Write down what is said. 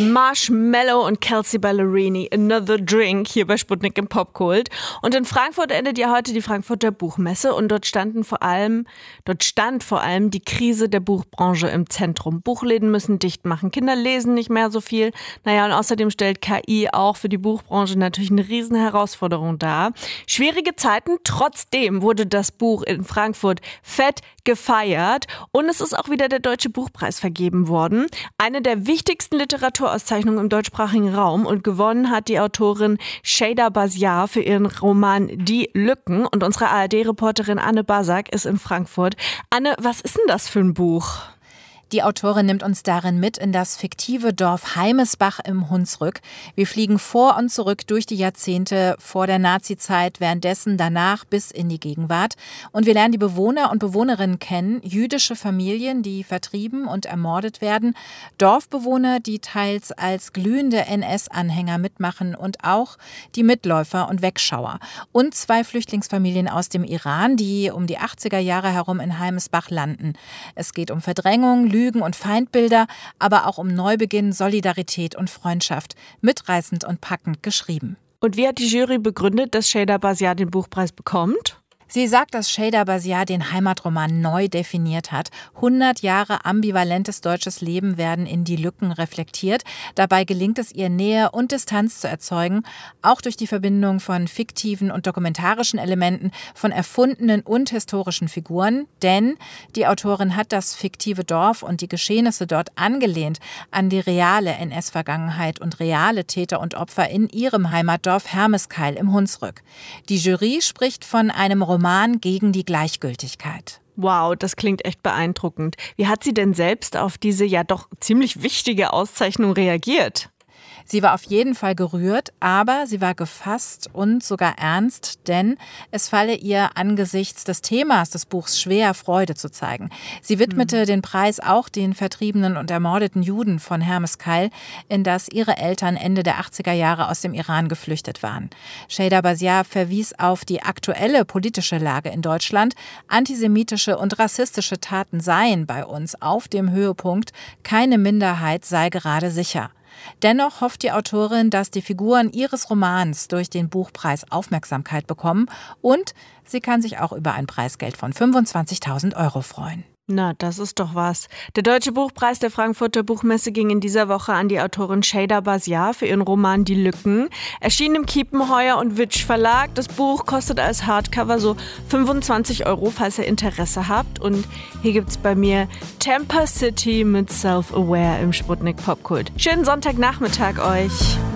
Marshmallow und Kelsea Ballerini, Another Drink hier bei Sputnik im Popkult. Und in Frankfurt endet ja heute die Frankfurter Buchmesse und dort stand vor allem die Krise der Buchbranche im Zentrum. Buchläden müssen dicht machen, Kinder lesen nicht mehr so viel. Naja, und außerdem stellt KI auch für die Buchbranche natürlich eine riesen Herausforderung dar. Schwierige Zeiten, trotzdem wurde das Buch in Frankfurt fett gefeiert und es ist auch wieder der Deutsche Buchpreis vergeben worden. Eine der wichtigsten Literaturauszeichnungen im deutschsprachigen Raum und gewonnen hat die Autorin Sheyda Baziar für ihren Roman Die Lücken und unsere ARD-Reporterin Anne Basak ist in Frankfurt. Anne, was ist denn das für ein Buch? Die Autorin nimmt uns darin mit in das fiktive Dorf Heimesbach im Hunsrück. Wir fliegen vor und zurück durch die Jahrzehnte vor der Nazizeit, währenddessen, danach bis in die Gegenwart. Und wir lernen die Bewohner und Bewohnerinnen kennen, jüdische Familien, die vertrieben und ermordet werden, Dorfbewohner, die teils als glühende NS-Anhänger mitmachen und auch die Mitläufer und Wegschauer. Und 2 Flüchtlingsfamilien aus dem Iran, die um die 80er Jahre herum in Heimesbach landen. Es geht um Verdrängung, Lügen und Feindbilder, aber auch um Neubeginn, Solidarität und Freundschaft. Mitreißend und packend geschrieben. Und wie hat die Jury begründet, dass Sheyda Baziar den Buchpreis bekommt? Sie sagt, dass Sheyda Baziar den Heimatroman neu definiert hat. 100 Jahre ambivalentes deutsches Leben werden in Die Lücken reflektiert. Dabei gelingt es ihr, Nähe und Distanz zu erzeugen, auch durch die Verbindung von fiktiven und dokumentarischen Elementen, von erfundenen und historischen Figuren. Denn die Autorin hat das fiktive Dorf und die Geschehnisse dort angelehnt an die reale NS-Vergangenheit und reale Täter und Opfer in ihrem Heimatdorf Hermeskeil im Hunsrück. Die Jury spricht von einem Roman gegen die Gleichgültigkeit. Wow, das klingt echt beeindruckend. Wie hat sie denn selbst auf diese ja doch ziemlich wichtige Auszeichnung reagiert? Sie war auf jeden Fall gerührt, aber sie war gefasst und sogar ernst, denn es falle ihr angesichts des Themas des Buchs schwer, Freude zu zeigen. Sie widmete den Preis auch den vertriebenen und ermordeten Juden von Hermeskeil, in das ihre Eltern Ende der 80er Jahre aus dem Iran geflüchtet waren. Sheyda Baziar verwies auf die aktuelle politische Lage in Deutschland. Antisemitische und rassistische Taten seien bei uns auf dem Höhepunkt. Keine Minderheit sei gerade sicher. Dennoch hofft die Autorin, dass die Figuren ihres Romans durch den Buchpreis Aufmerksamkeit bekommen und sie kann sich auch über ein Preisgeld von 25.000 € freuen. Na, das ist doch was. Der Deutsche Buchpreis der Frankfurter Buchmesse ging in dieser Woche an die Autorin Sheyda Baziar für ihren Roman Die Lücken. Erschien im Kiepenheuer und Witsch Verlag. Das Buch kostet als Hardcover so 25 €, falls ihr Interesse habt. Und hier gibt's bei mir Tampa City mit Self-Aware im Sputnik Popkult. Schönen Sonntagnachmittag euch.